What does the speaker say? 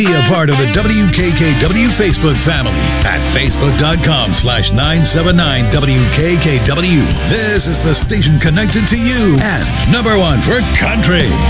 Be a part of the WKKW Facebook family at facebook.com/979WKKW. This is the station connected to you and #1 for country.